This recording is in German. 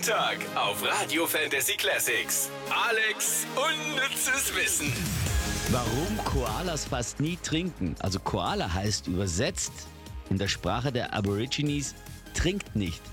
Tag auf Radio Fantasy Classics. Alex unnützes Wissen. Warum Koalas fast nie trinken? Also Koala heißt übersetzt in der Sprache der Aborigines trinkt nicht.